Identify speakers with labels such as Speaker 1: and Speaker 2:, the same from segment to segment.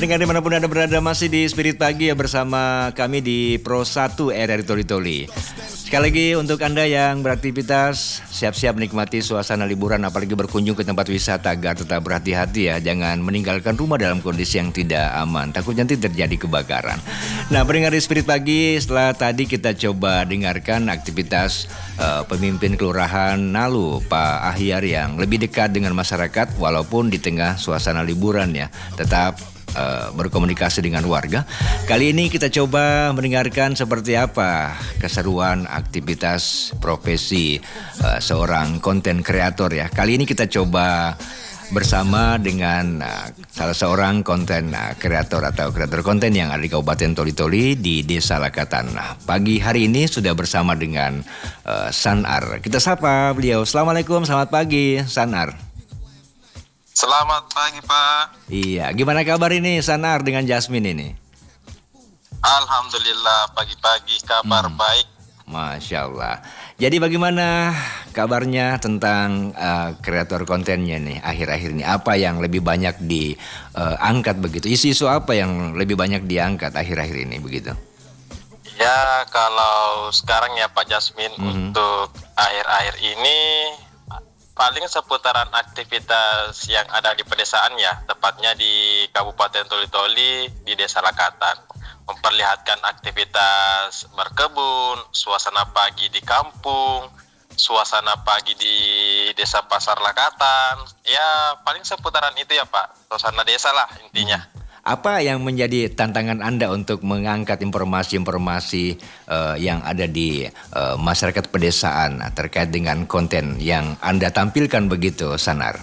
Speaker 1: Pendengar dimanapun Anda berada, masih di Spirit Pagi ya, bersama kami di Pro 1 RRI Toli Toli. Sekali lagi untuk Anda yang beraktivitas, siap-siap menikmati suasana liburan, apalagi berkunjung ke tempat wisata, agar tetap berhati-hati ya. Jangan meninggalkan rumah dalam kondisi yang tidak aman, takut nanti terjadi kebakaran. Nah, pendengar di Spirit Pagi, setelah tadi kita coba dengarkan aktivitas pemimpin Kelurahan Nalu, Pak Ahyar, yang lebih dekat dengan masyarakat walaupun di tengah suasana liburan ya, tetap berkomunikasi dengan warga. Kali ini kita coba mendengarkan seperti apa keseruan aktivitas profesi seorang konten kreator ya. Kali ini kita coba bersama dengan salah seorang konten kreator atau kreator konten yang ada di Kabupaten Toli Toli di Desa Lakatan. Nah, pagi hari ini sudah bersama dengan Sanar. Kita sapa beliau. Assalamualaikum, selamat pagi Sanar.
Speaker 2: Selamat pagi, Pak.
Speaker 1: Iya, gimana kabar ini Sanar dengan Jasmine ini?
Speaker 2: Alhamdulillah, pagi-pagi kabar baik.
Speaker 1: Masya Allah. Jadi bagaimana kabarnya tentang kreator kontennya nih akhir-akhir ini? Apa yang lebih banyak diangkat begitu? Isu-isu apa yang lebih banyak diangkat akhir-akhir ini begitu?
Speaker 2: Ya, kalau sekarang ya Pak Jasmine, untuk akhir-akhir ini paling seputaran aktivitas yang ada di pedesaan ya, tepatnya di Kabupaten Toli Toli di Desa Lakatan. Memperlihatkan aktivitas berkebun, suasana pagi di kampung, suasana pagi di Desa Pasar Lakatan. Ya, paling seputaran itu ya Pak, suasana desa lah intinya.
Speaker 1: Apa yang menjadi tantangan Anda untuk mengangkat informasi-informasi yang ada di masyarakat pedesaan terkait dengan konten yang Anda tampilkan begitu, Sanar?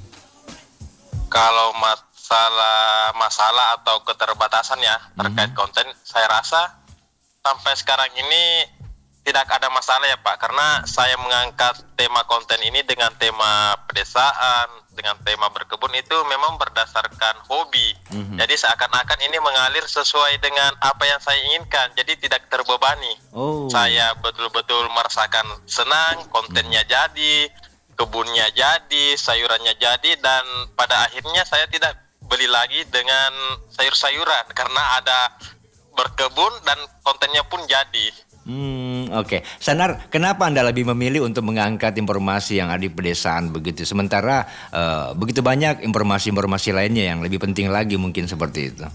Speaker 2: Kalau masalah atau keterbatasan ya terkait konten, saya rasa sampai sekarang ini tidak ada masalah ya Pak, karena saya mengangkat tema konten ini dengan tema pedesaan, dengan tema berkebun itu memang berdasarkan hobi. Jadi seakan-akan ini mengalir sesuai dengan apa yang saya inginkan, jadi tidak terbebani. Saya betul-betul merasakan senang, kontennya jadi, kebunnya jadi, sayurannya jadi, dan pada akhirnya saya tidak beli lagi dengan sayur-sayuran karena ada berkebun dan kontennya pun jadi.
Speaker 1: Oke. Sanar, kenapa Anda lebih memilih untuk mengangkat informasi yang ada di pedesaan begitu, sementara begitu banyak informasi-informasi lainnya yang lebih penting lagi mungkin seperti itu?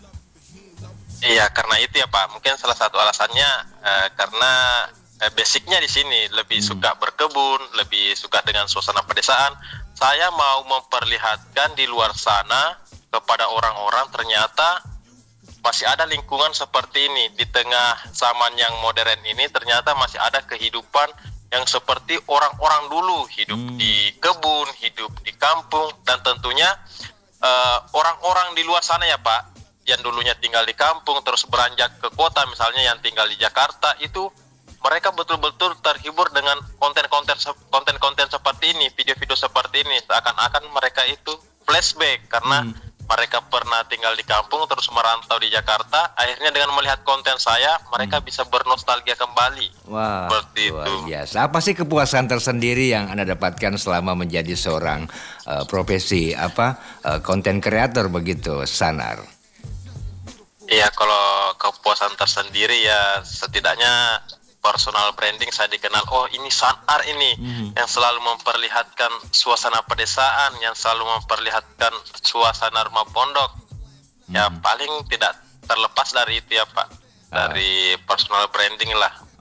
Speaker 2: Iya, karena itu ya Pak. Mungkin salah satu alasannya karena basicnya di sini lebih suka berkebun, lebih suka dengan suasana pedesaan. Saya mau memperlihatkan di luar sana kepada orang-orang ternyata masih ada lingkungan seperti ini. Di tengah zaman yang modern ini ternyata masih ada kehidupan yang seperti orang-orang dulu, hidup di kebun, hidup di kampung, dan tentunya orang-orang di luar sana ya Pak, yang dulunya tinggal di kampung terus beranjak ke kota, misalnya yang tinggal di Jakarta, itu mereka betul-betul terhibur dengan konten-konten seperti ini, video-video seperti ini, seakan-akan mereka itu flashback karena mereka pernah tinggal di kampung terus merantau di Jakarta, akhirnya dengan melihat konten saya mereka bisa bernostalgia kembali.
Speaker 1: Wah,
Speaker 2: seperti
Speaker 1: luar
Speaker 2: itu.
Speaker 1: biasa. Apa sih kepuasan tersendiri yang Anda dapatkan selama menjadi seorang profesi konten kreator begitu, Sanar?
Speaker 2: Iya, kalau kepuasan tersendiri ya setidaknya personal branding, saya dikenal, oh ini Sanar ini yang selalu memperlihatkan suasana pedesaan, yang selalu memperlihatkan suasana rumah pondok. Ya paling tidak terlepas dari itu ya Pak, dari personal branding lah.